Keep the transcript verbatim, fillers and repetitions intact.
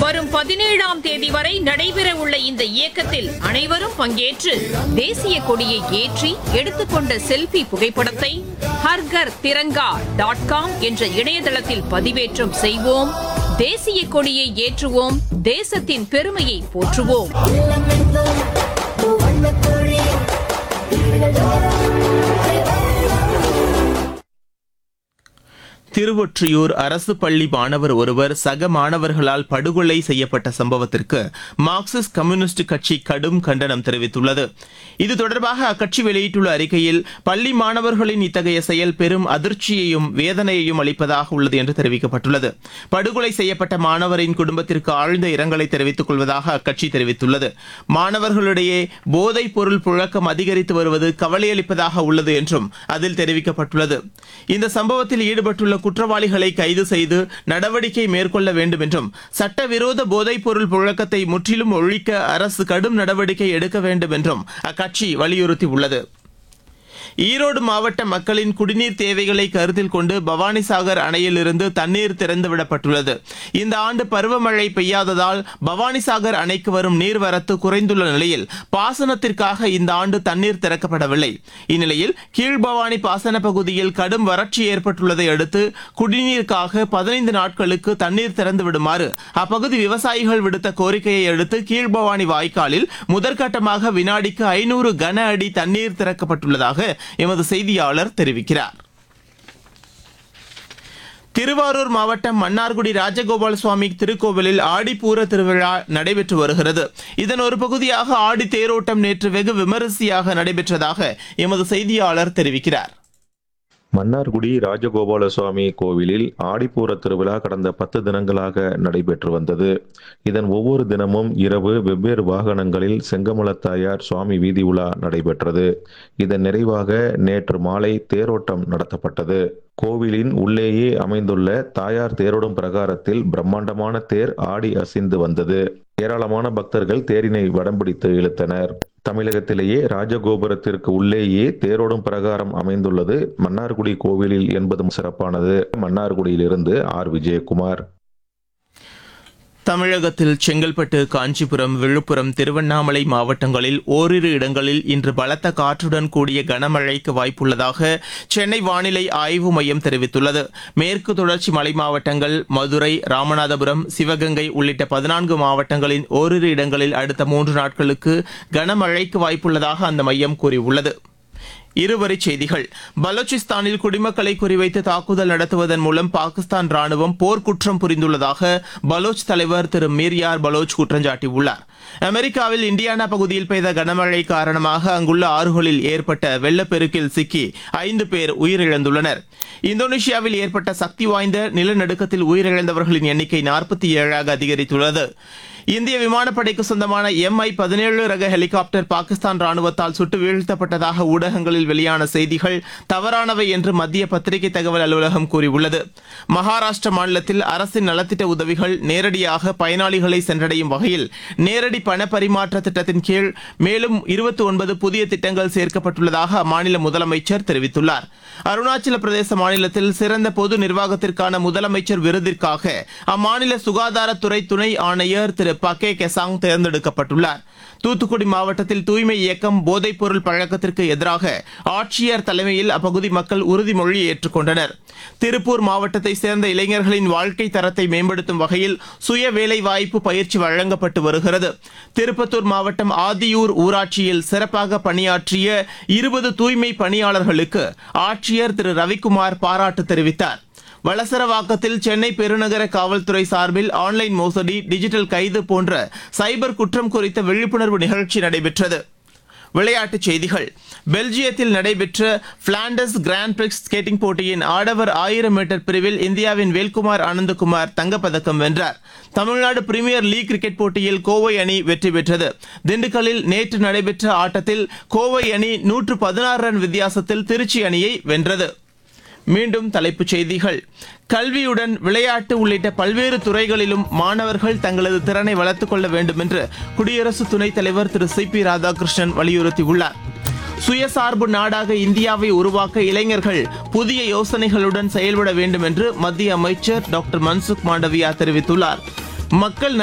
வரும் பதினேழாம் தேதி வரை நடைபெற உள்ள இந்த இயக்கத்தில் அனைவரும் பங்கேற்று தேசிய கொடியை ஏற்றி எடுத்துக்கொண்ட செல்ஃபி புகைப்படத்தை ஹர்கர் திரங்கா டாட் காம் என்ற இணையதளத்தில் பதிவேற்றம் செய்வோம். தேசிய கொடியை ஏற்றுவோம். தேசத்தின் பெருமையை போற்றுவோம். திருவொற்றியூர் அரசு பள்ளி மாணவர் ஒருவர் சக மாணவர்களால் படுகொலை செய்யப்பட்ட சம்பவத்திற்கு மார்க்சிஸ்ட் கம்யூனிஸ்ட் கட்சி கடும் கண்டனம் தெரிவித்துள்ளது. இது தொடர்பாக அக்கட்சி வெளியிட்டுள்ள அறிக்கையில், பள்ளி மாணவர்களின் இத்தகைய செயல் பெரும் அதிர்ச்சியையும் வேதனையையும் அளிப்பதாக உள்ளது என்று தெரிவிக்கப்பட்டுள்ளது. படுகொலை செய்யப்பட்ட மாணவரின் குடும்பத்திற்கு ஆழ்ந்த இரங்கலை தெரிவித்துக் கொள்வதாக அக்கட்சி தெரிவித்துள்ளது. மாணவர்களிடையே போதைப் பொருள் புழக்கம் அதிகரித்து வருவது கவலையளிப்பதாக உள்ளது என்றும் அதில் தெரிவிக்கப்பட்டுள்ளது. இந்த சம்பவத்தில் ஈடுபட்டுள்ள குற்றவாளிகளை கைது செய்து நடவடிக்கை மேற்கொள்ள வேண்டும் என்றும், சட்டவிரோத போதைப் பொருள் புழக்கத்தை முற்றிலும் ஒழிக்க அரசு கடும் நடவடிக்கை எடுக்க வேண்டும் என்றும் அக்கட்சி வலியுறுத்தியுள்ளது. ஈரோடு மாவட்ட மக்களின் குடிநீர் தேவைகளை கருத்தில் கொண்டு பவானிசாகர் அணையிலிருந்து தண்ணீர் திறந்துவிடப்பட்டுள்ளது. இந்த ஆண்டு பருவமழை பெய்யாததால் பவானிசாகர் அணைக்கு வரும் நீர்வரத்து குறைந்துள்ள நிலையில் பாசனத்திற்காக இந்த ஆண்டு தண்ணீர் திறக்கப்படவில்லை. இந்நிலையில் கீழ்பவானி பாசன பகுதியில் கடும் வறட்சி ஏற்பட்டுள்ளதை அடுத்து குடிநீருக்காக பதினைந்து நாட்களுக்கு தண்ணீர் திறந்து விடுமாறு அப்பகுதி விவசாயிகள் விடுத்த கோரிக்கையை அடுத்து கீழ்பவானி வாய்க்காலில் முதற்கட்டமாக வினாடிக்கு ஐநூறு கன அடி தண்ணீர் திறக்கப்பட்டுள்ளதாக எமது செய்தியாளர் தெரிவிக்கிறார். திருவாரூர் மாவட்டம் மன்னார்குடி ராஜகோபால சுவாமி திருக்கோவிலில் ஆடிப்பூர திருவிழா நடைபெற்று வருகிறது. இதன் ஒரு பகுதியாக ஆடி தேரோட்டம் நேற்று வெகு விமரிசையாக நடைபெற்றதாக எமது செய்தியாளர் தெரிவிக்கிறார். மன்னார்குடி ராஜகோபால சுவாமி கோவிலில் ஆடிப்பூர திருவிழா கடந்த பத்து தினங்களாக நடைபெற்று வந்தது. இதன் ஒவ்வொரு தினமும் இரவு வெவ்வேறு வாகனங்களில் செங்கமலத்தாயார் சுவாமி வீதி உலா நடைபெற்றது. இதன் நிறைவாக நேற்று மாலை தேரோட்டம் நடத்தப்பட்டது. கோவிலின் உள்ளேயே அமைந்துள்ள தாயார் தேரோடும் பிரகாரத்தில் பிரம்மாண்டமான தேர் ஆடி அசைந்து வந்தது. ஏராளமான பக்தர்கள் தேரினை வடம்பிடித்து இழுத்தனர். தமிழகத்திலேயே ராஜகோபுரத்திற்கு உள்ளேயே தேரோடும் பிரகாரம் அமைந்துள்ளது மன்னார்குடி கோவிலில் என்பதும் சிறப்பானது. மன்னார்குடியிலிருந்து ஆர் விஜயகுமார். தமிழகத்தில் செங்கல்பட்டு, காஞ்சிபுரம், விழுப்புரம், திருவண்ணாமலை மாவட்டங்களில் ஓரிரு இடங்களில் இன்று பலத்த காற்றுடன் கூடிய கனமழைக்கு வாய்ப்புள்ளதாக சென்னை வானிலை ஆய்வு மையம் தெரிவித்துள்ளது. மேற்கு தொடர்ச்சி மலை மாவட்டங்கள், மதுரை, ராமநாதபுரம், சிவகங்கை உள்ளிட்ட பதினான்கு மாவட்டங்களின் ஓரிரு இடங்களில் அடுத்த மூன்று நாட்களுக்கு கனமழைக்கு வாய்ப்புள்ளதாக அந்த மையம் கூறியுள்ளது. இருவரிச் செய்திகள். பலூச்சிஸ்தானில் குடிமக்களை குறிவைத்து தாக்குதல் நடத்துவதன் மூலம் பாகிஸ்தான் ராணுவம் போர்க்குற்றம் புரிந்துள்ளதாக பலோச் தலைவர் திரு மீர்யார் பலோச் குற்றஞ்சாட்டியுள்ளார். அமெரிக்காவில் இண்டியானா பகுதியில் பெய்த கனமழை காரணமாக அங்குள்ள ஆறுகளில் ஏற்பட்ட வெள்ளப்பெருக்கில் சிக்கி ஐந்து பேர் உயிரிழந்துள்ளனர். இந்தோனேஷியாவில் ஏற்பட்ட சக்தி வாய்ந்த நிலநடுக்கத்தில் உயிரிழந்தவர்களின் எண்ணிக்கை நாற்பத்தி ஏழாக அதிகரித்துள்ளது. இந்திய விமானப்படைக்கு சொந்தமான எம் ஐ பதினேழு ரக ஹெலிகாப்டர் பாகிஸ்தான் ராணுவத்தால் சுட்டு வீழ்த்தப்பட்டதாக ஊடகங்களில் வெளியான செய்திகள் தவறானவை என்று மத்திய பத்திரிகை தகவல் அலுவலகம் கூறியுள்ளது. மகாராஷ்டிர மாநிலத்தில் அரசின் நலத்திட்ட உதவிகள் நேரடியாக பயனாளிகளை சென்றடையும் வகையில் நேரடி பண பரிமாற்ற திட்டத்தின் கீழ் மேலும் இருபத்தி ஒன்பது புதிய திட்டங்கள் சேர்க்கப்பட்டுள்ளதாக அம்மாநில முதலமைச்சர் தெரிவித்துள்ளார். அருணாச்சல பிரதேச மாநிலத்தில் சிறந்த பொது நிர்வாகத்திற்கான முதலமைச்சர் விருதிற்காக அம்மாநில சுகாதாரத்துறை துணை ஆணையர் திரு பகே கெசாங் தேர்ந்தெடுக்கப்பட்டுள்ளார். தூத்துக்குடி மாவட்டத்தில் தூய்மை இயக்கம் போதைப் பொருள் பழக்கத்திற்கு எதிராக ஆட்சியர் தலைமையில் அப்பகுதி மக்கள் உறுதிமொழி ஏற்றுக்கொண்டனர். திருப்பூர் மாவட்டத்தை சேர்ந்த இளைஞர்களின் வாழ்க்கை தரத்தை மேம்படுத்தும் வகையில் சுய வேலைவாய்ப்பு பயிற்சி வழங்கப்பட்டு வருகிறது. திருப்பத்தூர் மாவட்டம் ஆதியூர் ஊராட்சியில் சிறப்பாக பணியாற்றிய இருபது தூய்மை பணியாளர்களுக்கு ஆட்சியர் திரு ரவிக்குமார் பாராட்டு தெரிவித்தார். வளசரவாக்கத்தில் சென்னை பெருநகர காவல்துறை சார்பில் ஆன்லைன் மோசடி, டிஜிட்டல் கைது போன்ற சைபர் குற்றம் குறித்த விழிப்புணர்வு நிகழ்ச்சி நடைபெற்றது. விளையாட்டுச் செய்திகள். பெல்ஜியத்தில் நடைபெற்ற பிளாண்டர்ஸ் கிராண்ட் பிரிக்ஸ் ஸ்கேட்டிங் போட்டியின் ஆடவர் ஆயிரம் மீட்டர் பிரிவில் இந்தியாவின் வேல்குமார் ஆனந்தகுமார் தங்கப்பதக்கம் வென்றார். தமிழ்நாடு பிரீமியர் லீக் கிரிக்கெட் போட்டியில் கோவை அணி வெற்றி பெற்றது. திண்டுக்கல்லில் நேற்று நடைபெற்ற ஆட்டத்தில் கோவை அணி நூற்று பதினாறு ரன் வித்தியாசத்தில் திருச்சி அணியை வென்றது. மீண்டும் தலைப்புச் செய்திகள். கல்வியுடன் விளையாட்டு உள்ளிட்ட பல்வேறு துறைகளிலும் மாணவர்கள் தங்களது திறனை வளர்த்துக் கொள்ள வேண்டும் என்று குடியரசு துணைத் தலைவர் திரு சி பி ராதாகிருஷ்ணன் வலியுறுத்தியுள்ளார். சுயசார்பு நாடாக இந்தியாவை உருவாக்க இளைஞர்கள் புதிய யோசனைகளுடன் செயல்பட வேண்டும் என்று மத்திய அமைச்சர் டாக்டர் மன்சுக் மாண்டவியா தெரிவித்துள்ளார். மக்கள்